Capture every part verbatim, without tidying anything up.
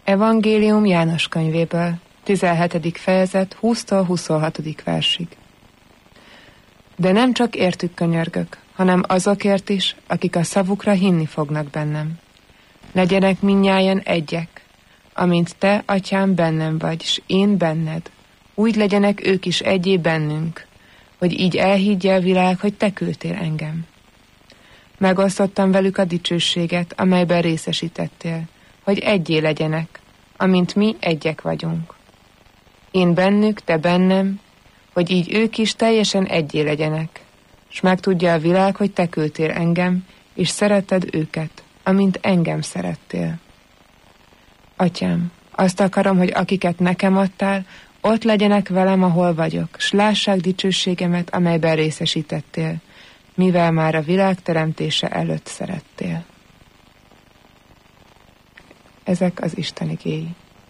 Evangélium János könyvéből, tizenhetedik fejezet, húsztól huszonhatodik versig. De nem csak értük könyörgök, hanem azokért is, akik a szavukra hinni fognak bennem. Legyenek mindnyájan egyek, amint te, atyám, bennem vagy, s én benned. Úgy legyenek ők is egyé bennünk, hogy így elhiggye a világ, hogy te küldtél engem. Megosztottam velük a dicsőséget, amelyben részesítettél, hogy egyé legyenek, amint mi egyek vagyunk. Én bennük, te bennem, hogy így ők is teljesen egyé legyenek, s megtudja a világ, hogy te küldtél engem, és szeretted őket, amint engem szerettél. Atyám, azt akarom, hogy akiket nekem adtál, ott legyenek velem, ahol vagyok, s lássák dicsőségemet, amelyben részesítettél, mivel már a világ teremtése előtt szerettél. Ezek az Isten igéi.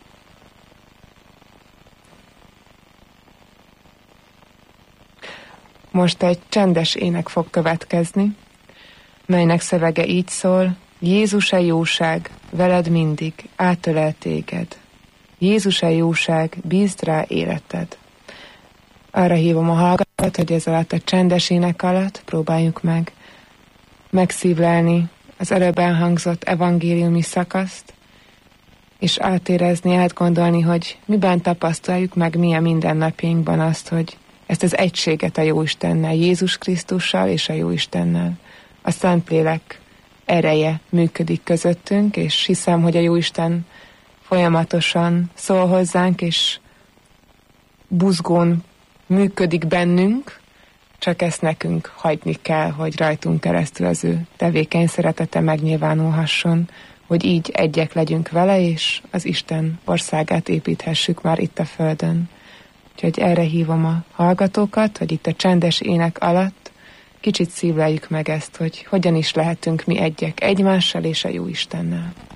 Most egy csendes ének fog következni, melynek szövege így szól: Jézus-e jóság, veled mindig, átölel téged. Jézus-e jóság, bízd rá életed. Arra hívom a hallgatót, hogy ez alatt a csendes ének alatt próbáljuk meg megszívlelni az előbb elhangzott evangéliumi szakaszt, és átérezni, átgondolni, hogy miben tapasztaljuk meg mi a mindennapjainkban azt, hogy ezt az egységet a Jóistennel, Jézus Krisztussal és a Jóistennel. A Szentlélek ereje működik közöttünk, és hiszem, hogy a Jóisten folyamatosan szól hozzánk, és buzgón működik bennünk, csak ezt nekünk hagyni kell, hogy rajtunk keresztül az ő tevékeny szeretete megnyilvánulhasson, hogy így egyek legyünk vele, és az Isten országát építhessük már itt a földön. Úgyhogy erre hívom a hallgatókat, hogy itt a csendes ének alatt kicsit szívleljük meg ezt, hogy hogyan is lehetünk mi egyek egymással és a Jóistennel.